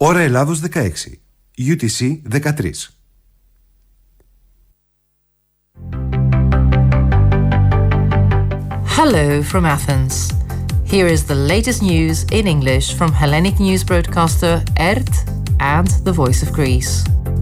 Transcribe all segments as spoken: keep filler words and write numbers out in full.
Ώρα Ελλάδος δεκαέξι, γιου τι σι δεκατρία. Hello from Athens. Here is the latest news in English from Hellenic news broadcaster E R T and the Voice of Greece.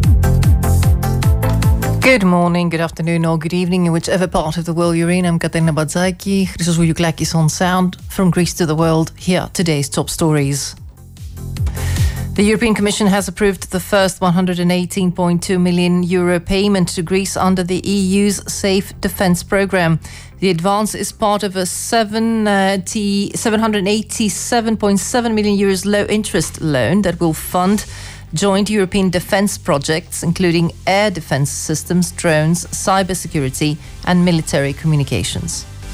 Good morning, good afternoon or good evening in whichever part of the world you're in. I'm Katerina Badzaki, Christos Vouliouklakis on sound. From Greece to the world, here are today's top stories. The European Commission has approved the first one hundred eighteen point two million euro payment to Greece under the E U's Safe Defence Programme. The advance is part of a seven hundred eighty-seven point seven million euros low-interest loan that will fund joint European defence projects, including air defence systems, drones, cybersecurity and military communications.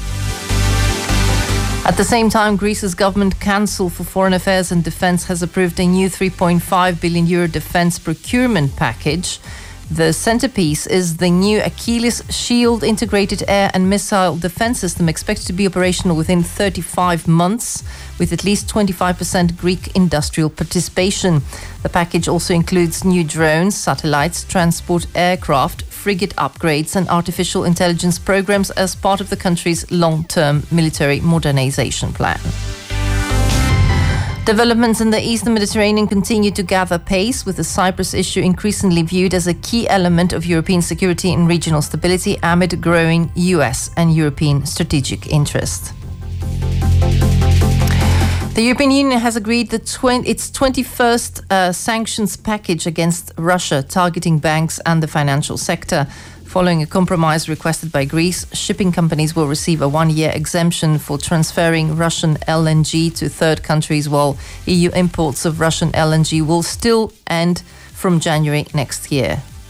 At the same time, Greece's Government Council for Foreign Affairs and Defence has approved a new three point five billion euro defence procurement package. The centrepiece is the new Achilles Shield integrated air and missile defence system, expected to be operational within thirty-five months, with at least twenty-five percent Greek industrial participation. The package also includes new drones, satellites, transport aircraft, frigate upgrades and artificial intelligence programs as part of the country's long-term military modernization plan. Developments in the eastern Mediterranean continue to gather pace, with the Cyprus issue increasingly viewed as a key element of European security and regional stability amid growing U S and European strategic interest. The European Union has agreed the tw- its twenty-first uh, sanctions package against Russia, targeting banks and the financial sector. Following a compromise requested by Greece, shipping companies will receive a one-year exemption for transferring Russian L N G to third countries, while E U imports of Russian L N G will still end from January next year.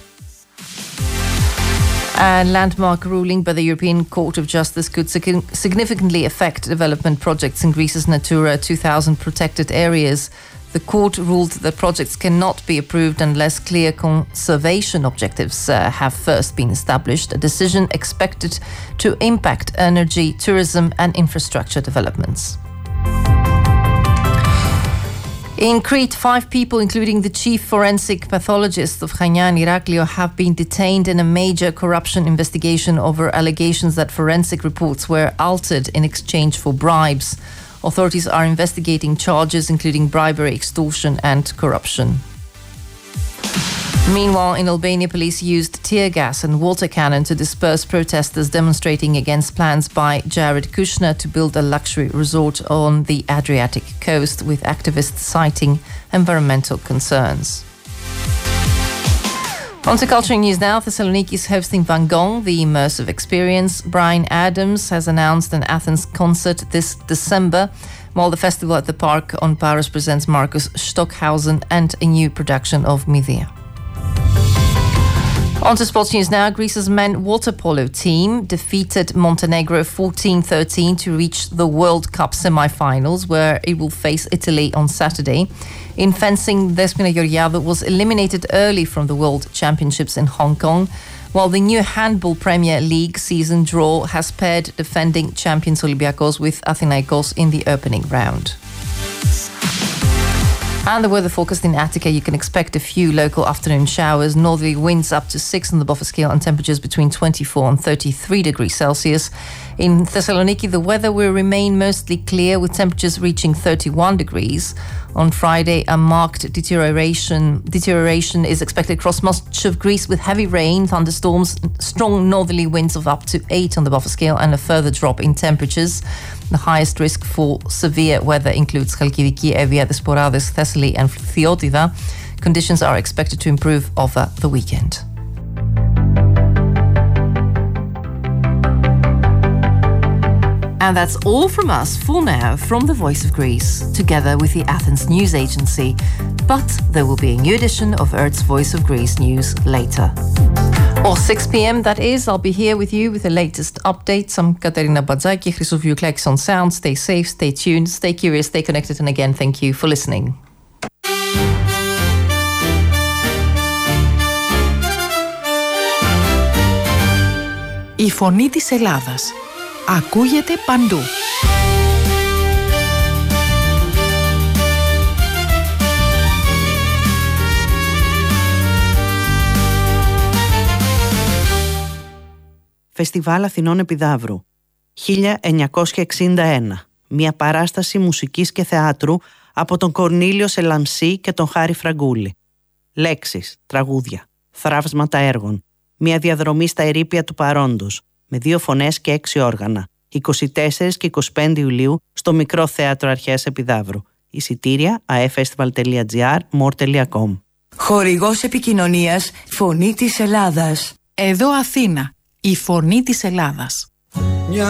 A landmark ruling by the European Court of Justice could sig- significantly affect development projects in Greece's Natura two thousand protected areas. The court ruled that projects cannot be approved unless clear conservation objectives uh, have first been established, a decision expected to impact energy, tourism and infrastructure developments. In Crete, five people, including the chief forensic pathologist of Chania and Iraklio, have been detained in a major corruption investigation over allegations that forensic reports were altered in exchange for bribes. Authorities are investigating charges including bribery, extortion and corruption. Meanwhile, in Albania, police used tear gas and water cannon to disperse protesters demonstrating against plans by Jared Kushner to build a luxury resort on the Adriatic coast, with activists citing environmental concerns. On to culture news now. Thessaloniki is hosting Van Gogh, the immersive experience. Bryan Adams has announced an Athens concert this December, while the festival at the Park on Paros presents Marcus Stockhausen and a new production of Medea. On to sports news now. Greece's men water polo team defeated Montenegro fourteen thirteen to reach the World Cup semi-finals, where it will face Italy on Saturday. In fencing, Despina Georgiadou was eliminated early from the World Championships in Hong Kong, while the new Handball Premier League season draw has paired defending champions Olympiacos with Athinaikos in the opening round. And the weather forecast in Attica, you can expect a few local afternoon showers, northerly winds up to six on the buffer scale and temperatures between twenty-four and thirty-three degrees Celsius. In Thessaloniki, the weather will remain mostly clear with temperatures reaching thirty-one degrees. On Friday, a marked deterioration deterioration is expected across much of Greece, with heavy rain, thunderstorms, strong northerly winds of up to eight on the buffer scale and a further drop in temperatures. The highest risk for severe weather includes Chalkidiki, Evia, Desporades, Thessaly and Thiotida. Conditions are expected to improve over the weekend. And that's all from us for now from the Voice of Greece, together with the Athens News Agency. But there will be a new edition of E R T's Voice of Greece news later. Or six p.m. that is. I'll be here with you with the latest updates. I'm Katerina Badzaki, Christos Vouliouklakis on sound. Stay safe, stay tuned, stay curious, stay connected. And again, thank you for listening. Η φωνή της Ελλάδας ακούγεται παντού. Φεστιβάλ Αθηνών Επιδαύρου. χίλια εννιακόσια εξήντα ένα. Μια παράσταση μουσικής και θεάτρου από τον Κορνήλιο Σελαμσί και τον Χάρη Φραγκούλη. Λέξεις, τραγούδια, θραύσματα έργων. Μια διαδρομή στα ερείπια του παρόντος, με δύο φωνές και έξι όργανα. είκοσι τέσσερις και είκοσι πέντε Ιουλίου στο Μικρό Θέατρο Αρχαίας Επιδαύρου. Εισιτήρια a e festival τελεία gr, more τελεία com. Χορηγός επικοινωνίας Φωνή της Ελλάδας. Εδώ Αθήνα, η Φωνή της Ελλάδας.